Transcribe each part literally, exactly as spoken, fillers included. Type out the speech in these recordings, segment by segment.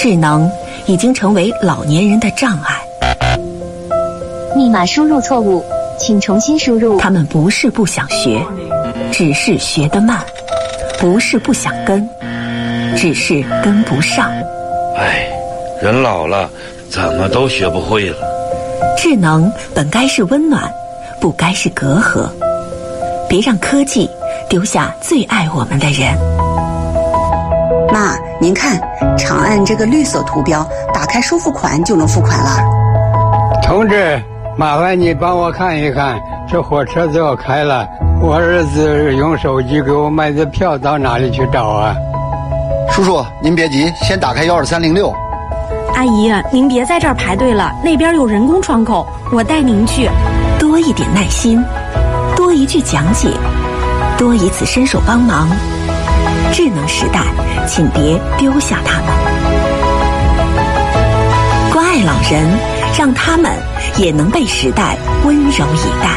智能已经成为老年人的障碍。 密码输入错误，请重新输入。 他们不是不想学，只是学得慢；不是不想跟，只是跟不上。 哎，人老了，怎么都学不会了。 智能本该是温暖，不该是隔阂。别让科技丢下最爱我们的人。 妈，您看，长按这个绿色图标，打开收付款就能付款了。 同志，麻烦你帮我看一看，这火车就要开了，我儿子用手机给我买的票到哪里去找啊？ 叔叔，您别急，先打开幺二三零六。 阿姨，您别在这儿排队了，那边有人工窗口，我带您去。 多一点耐心，多一句讲解，多一次伸手帮忙。智能时代，请别丢下他们。关爱老人，让他们也能被时代温柔以待。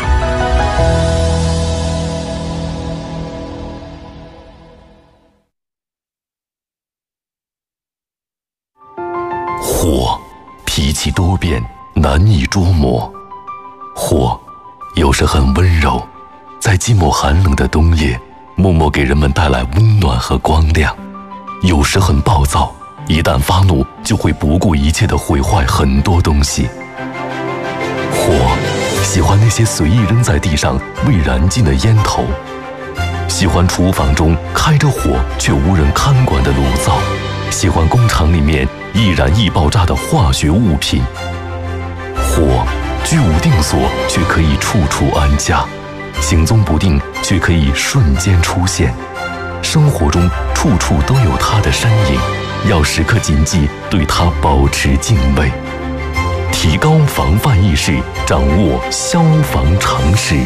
火，脾气多变，难以捉摸。火，有时很温柔，在寂寞寒冷的冬夜，默默给人们带来温暖和光亮。有时很暴躁，一旦发怒，就会不顾一切地毁坏很多东西。火，喜欢那些随意扔在地上未燃尽的烟头，喜欢厨房中开着火却无人看管的炉灶，喜欢工厂里面易燃易爆炸的化学物品。火，居无定所，却可以处处安家；行踪不定，却可以瞬间出现。生活中处处都有它的身影，要时刻谨记对它保持敬畏，提高防范意识，掌握消防常识。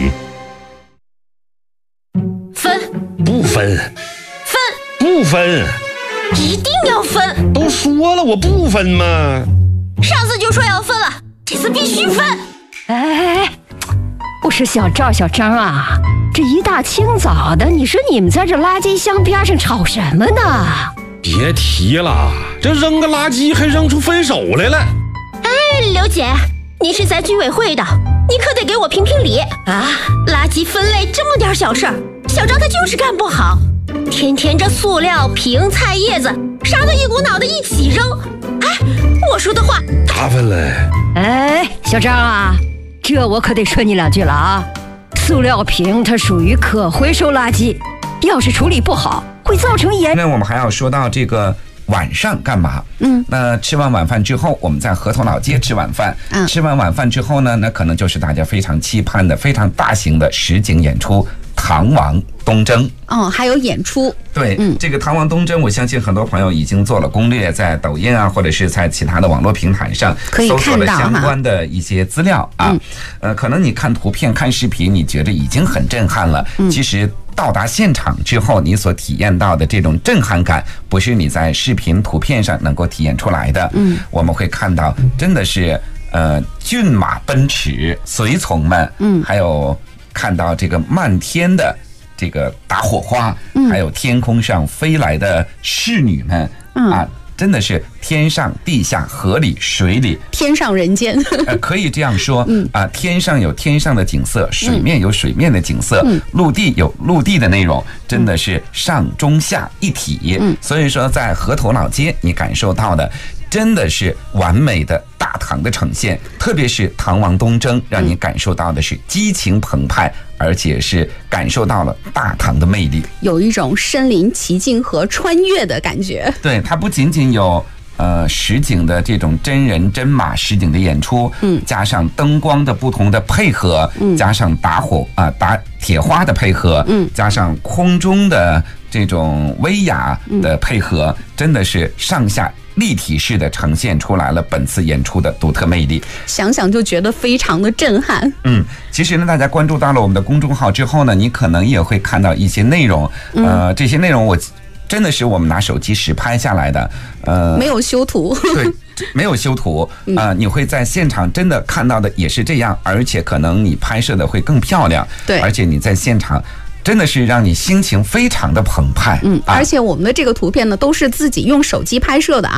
分不分， 分不分， 一定要分！ 都说了我不分嘛。 上次就说要分了，这次必须分！ 哎，我说小赵小张啊，这一大清早的，你说你们在这垃圾箱边上吵什么呢？ 别提了，这扔个垃圾还扔出分手来了。 哎，刘姐，你是在居委会的，你可得给我评评理啊！垃圾分类这么点小事儿，小张他就是干不好，天天这塑料瓶、菜叶子啥都一股脑的一起扔。哎，我说的话他分了。 哎，小张啊，这我可得说你两句了啊！塑料瓶它属于可回收垃圾，要是处理不好，会造成严。 那我们还要说到这个晚上干嘛？嗯，那吃完晚饭之后，我们在河头老街吃晚饭。嗯，吃完晚饭之后呢，那可能就是大家非常期盼的非常大型的实景演出《唐王东征》。 哦，还有演出。 对，嗯，这个《唐王东征》，我相信很多朋友已经做了攻略，在抖音啊，或者是在其他的网络平台上搜索了相关的一些资料啊。嗯、呃，可能你看图片、看视频，你觉得已经很震撼了。嗯、其实到达现场之后，你所体验到的这种震撼感，不是你在视频、图片上能够体验出来的。嗯，我们会看到，真的是呃，骏马奔驰，随从们，嗯，还有看到这个漫天的这个打火花，嗯，还有天空上飞来的侍女们，嗯啊，真的是天上地下河里水里， 天上人间。 呃，可以这样说，嗯啊，天上有天上的景色，水面有水面的景色，嗯，陆地有陆地的内容，真的是上中下一体。嗯，所以说在河头老街，你感受到的真的是完美的大唐的呈现，特别是唐王东征，让你感受到的是激情澎湃，而且是感受到了大唐的魅力， 有一种身临其境和穿越的感觉。 对，它不仅仅有呃实景的这种真人真马实景的演出，嗯，加上灯光的不同的配合，嗯，加上打火啊、呃、打铁花的配合，嗯，加上空中的这种威亚的配合，嗯、真的是上下立体式的呈现出来了本次演出的独特魅力， 想想就觉得非常的震撼。 嗯，其实呢，大家关注到了我们的公众号之后呢，你可能也会看到一些内容，呃，这些内容我真的是我们拿手机实拍下来的，呃， 没有修图， 对，没有修图啊、呃，你会在现场真的看到的也是这样，而且可能你拍摄的会更漂亮， 对， 而且你在现场真的是让你心情非常的澎湃。 嗯，而且我们的这个图片呢，都是自己用手机拍摄的啊。